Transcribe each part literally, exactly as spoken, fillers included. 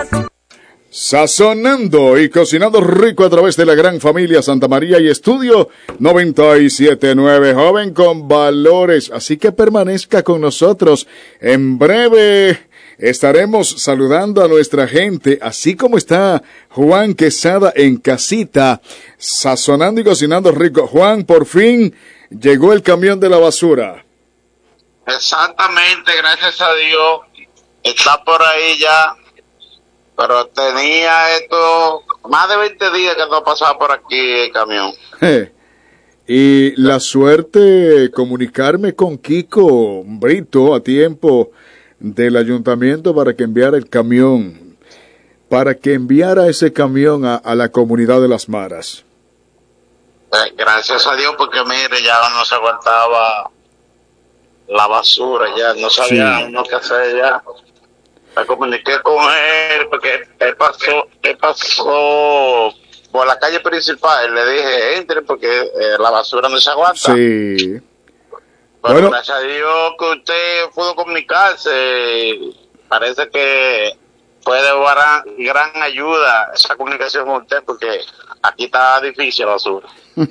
Sazonando y cocinando rico a través de la gran familia Santa María y Estudio noventa y siete punto nueve, joven con valores. Así que permanezca con nosotros. En breve estaremos saludando a nuestra gente, así como está Juan Quesada en casita, sazonando y cocinando rico. Juan, por fin llegó el camión de la basura. Exactamente, gracias a Dios. Está por ahí ya. Pero tenía esto más de veinte días que no pasaba por aquí el camión. Eh, y la suerte de comunicarme con Kiko Brito a tiempo del ayuntamiento para que enviara el camión, para que enviara ese camión a, a la comunidad de Las Maras. Eh, gracias a Dios, porque mire, ya no se aguantaba la basura, ya no sabía sí. uno qué hacer ya. Me comuniqué con él porque él pasó, él pasó por la calle principal y le dije, entre porque eh, la basura no se aguanta. Sí. Pero bueno, gracias a Dios que usted pudo comunicarse. Parece que fue de gran, gran ayuda esa comunicación con usted, porque aquí está difícil la basura.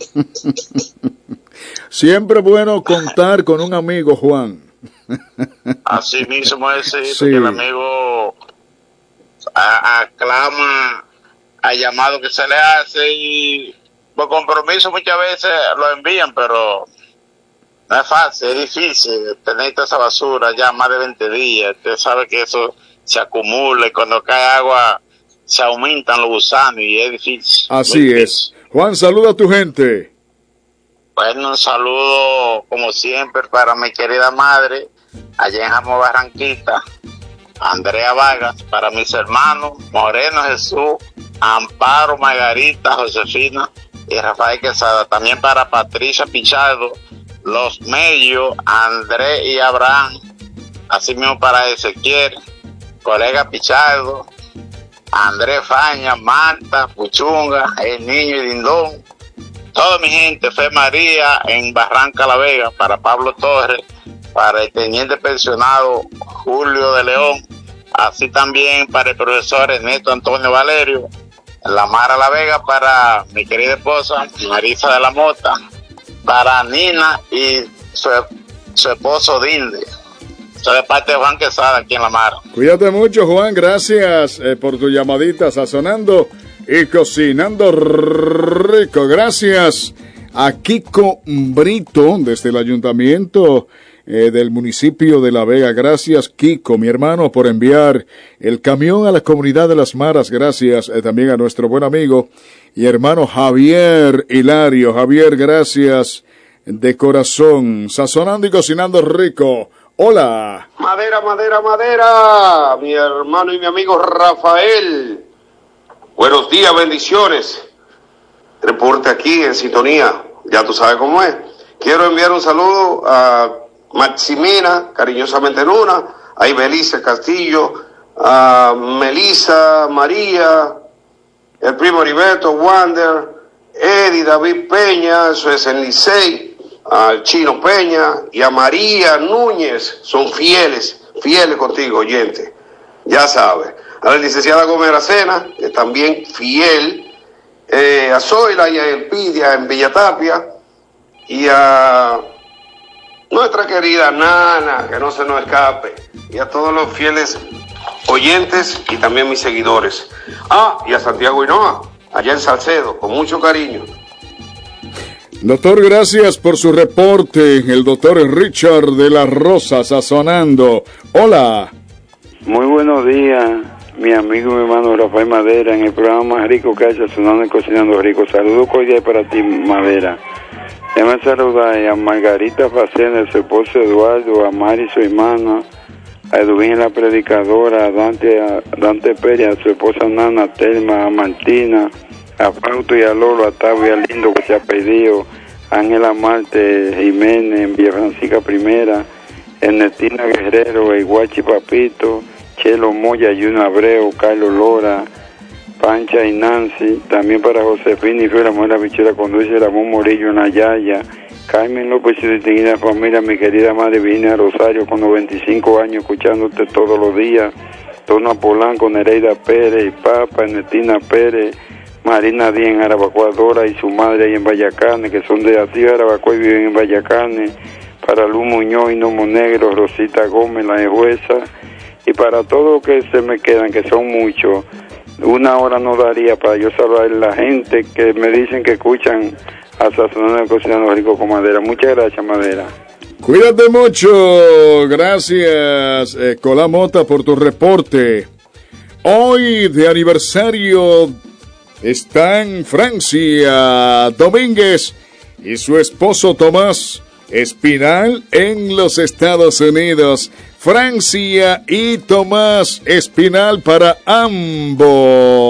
Siempre bueno contar con un amigo, Juan. Así mismo es, sí, sí. Porque el amigo aclama al llamado que se le hace y por compromiso muchas veces lo envían, pero no es fácil, es difícil tener toda esa basura ya más de veinte días. Usted sabe que eso se acumula y cuando cae agua se aumentan los gusanos y es difícil. Así es. Difícil. Juan, saluda a tu gente. Bueno, un saludo como siempre para mi querida madre allá en Jamo Barranquita, Andrea Vargas, para mis hermanos Moreno Jesús, Amparo Margarita, Josefina y Rafael Quesada, también para Patricia Pichardo, Los Mellos, Andrés y Abraham, así mismo para Ezequiel, colega Pichardo, Andrés Faña, Marta, Puchunga, El Niño y Lindón, toda mi gente, Fe María en Barranca La Vega, para Pablo Torres, para el teniente pensionado Julio de León, así también para el profesor Ernesto Antonio Valerio, La Mara La Vega, para mi querida esposa Marisa de la Mota, para Nina y su, su esposo Dinde. Soy de parte de Juan Quesada aquí en La Mara. Cuídate mucho, Juan, gracias eh, por tu llamadita, sazonando y cocinando rico. Gracias a Kiko Brito desde el ayuntamiento eh, del municipio de La Vega. Gracias, Kiko, mi hermano, por enviar el camión a la comunidad de Las Maras. Gracias eh, también a nuestro buen amigo y hermano Javier Hilario. Javier, gracias de corazón. Sazonando y cocinando rico. Hola. Madera, madera, madera. Mi hermano y mi amigo Rafael. Buenos días, bendiciones. Reporte aquí en sintonía. Ya tú sabes cómo es. Quiero enviar un saludo a Maximina, cariñosamente Luna, a Ibelice Castillo, a Melissa, María, el primo Heriberto, Wander, Eddie, David Peña, eso es en Licey, al Chino Peña y a María Núñez. Son fieles, fieles contigo, oyente. Ya sabes. A la licenciada Gómez Aracena, que también fiel, eh, a Zoila y a Elpidia en Villatapia, y a nuestra querida Nana, que no se nos escape, y a todos los fieles oyentes y también mis seguidores. Ah, y a Santiago Hinoa, allá en Salcedo, con mucho cariño. Doctor, gracias por su reporte. El doctor Richard de la Rosa, sazonando. Hola. Muy buenos días, mi amigo y mi hermano Rafael Madera, en el programa más rico que hay, Sazonando y Cocinando Rico. Saludos cordiales para ti, Madera. Déjame saludar a Margarita Facena, su esposo Eduardo, a Mari, su hermana, a Edwin, la predicadora, a Dante, a Dante Pérez, a su esposa Nana, Telma, a Martina, a Fausto y a Lolo, a Tavo y a Lindo, que se ha pedido, a Ángela Marte Jiménez, en Villa Francisca Primera, Ernestina Guerrero, el Guachi Papito, Chelo Moya, Juno Abreu, Carlos Lora, Pancha y Nancy, también para Josefina y Fue, la mujer la bichera conduce, Ramón Morillo, Nayaya, Carmen López y su distinguida familia, mi querida madre Virginia Rosario, con noventa y cinco años, escuchándote todos los días, Tona Polanco, Nereida Pérez, Papa, Ernestina Pérez, Marina Díaz en Arabacoa, Dora y su madre ahí en Vallacane, que son de así Arabacoa y viven en Vallacane, para Luz Muñoz y Nomo Negro, Rosita Gómez, la jueza, y para todos los que se me quedan, que son muchos, una hora no daría para yo saludar a la gente que me dicen que escuchan a Sazonando y Cocinando Rico con Madera. Muchas gracias, Madera. Cuídate mucho. Gracias, eh, Colamota, por tu reporte. Hoy de aniversario están Francia Domínguez y su esposo Tomás Espinal en los Estados Unidos. Francia y Tomás Espinal para ambos.